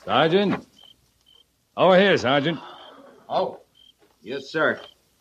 Sergeant? Over here, Sergeant. Oh, yes, sir.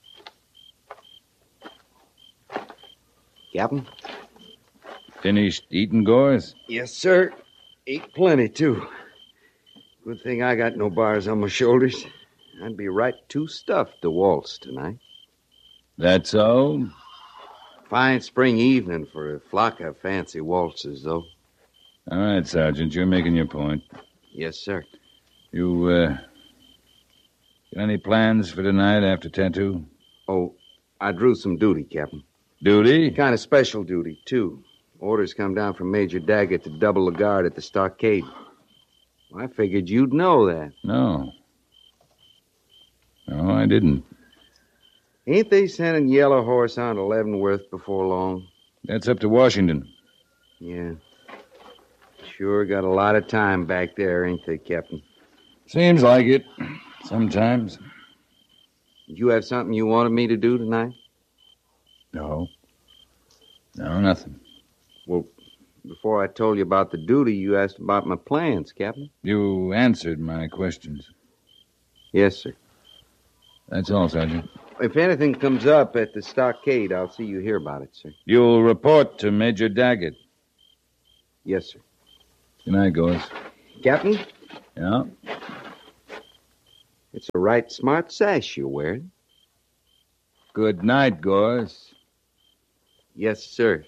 Captain? Finished eating, Gores? Yes, sir. Ate plenty, too. Good thing I got no bars on my shoulders. I'd be right too stuffed to waltz tonight. That's so? Fine spring evening for a flock of fancy waltzes, though. All right, Sergeant, you're making your point. Yes, sir. You, got any plans for tonight after tattoo? Oh, I drew some duty, Captain. Duty? Kind of special duty, too. Orders come down from Major Daggett to double the guard at the stockade. I figured you'd know that. No. No, I didn't. Ain't they sending Yellow Horse on to Leavenworth before long? That's up to Washington. Yeah. Sure got a lot of time back there, ain't they, Captain? Seems like it. Sometimes. Did you have something you wanted me to do tonight? No. No, nothing. Well, before I told you about the duty, you asked about my plans, Captain. You answered my questions. Yes, sir. That's all, Sergeant. If anything comes up at the stockade, I'll see you hear about it, sir. You'll report to Major Daggett. Yes, sir. Good night, Gores. Captain? Yeah? It's a right smart sash you're wearing. Good night, Gores. Yes, sir.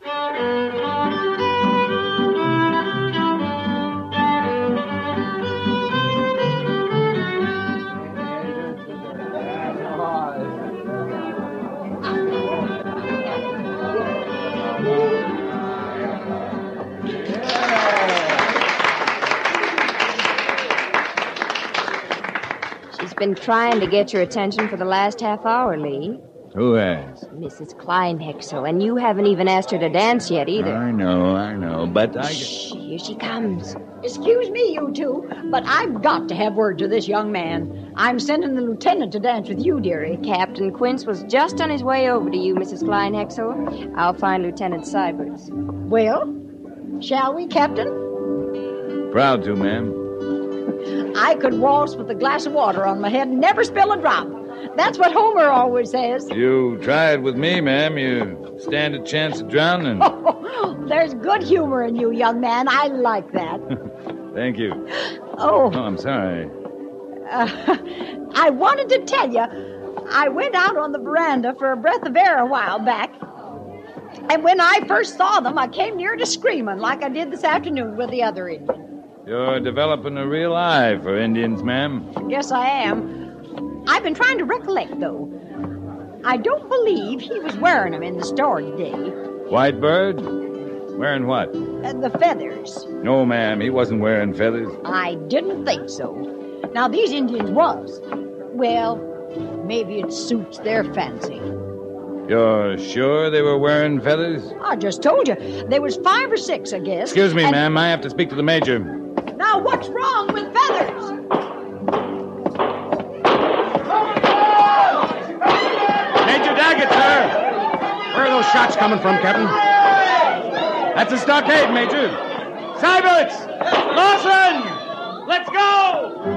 She's been trying to get your attention for the last half hour, Lee. Who has? Mrs. Kleinhexel, and you haven't even asked her to dance yet either. I know, but I... Shh, here she comes. Excuse me, you two, but I've got to have word to this young man. I'm sending the lieutenant to dance with you, dearie. Captain Quince was just on his way over to you, Mrs. Kleinhexel. I'll find Lieutenant Sybers. Well, shall we, Captain? Proud to, ma'am. I could waltz with a glass of water on my head and never spill a drop. That's what Homer always says. You try it with me, ma'am. You stand a chance of drowning. Oh, there's good humor in you, young man. I like that. Thank you. Oh, I'm sorry. I wanted to tell you, I went out on the veranda for a breath of air a while back. And when I first saw them, I came near to screaming like I did this afternoon with the other Indian. You're developing a real eye for Indians, ma'am. Yes, I am. I've been trying to recollect, though. I don't believe he was wearing them in the store today. White Bird? Wearing what? The feathers. No, ma'am, he wasn't wearing feathers. I didn't think so. Now, these Indians was. Well, maybe it suits their fancy. You're sure they were wearing feathers? I just told you. There was 5 or 6, I guess. Excuse me, ma'am. I have to speak to the major. Now, what's wrong with feathers? Major Daggett, sir! Where are those shots coming from, Captain? That's a stockade, Major. Sybert! Lawson! Let's go!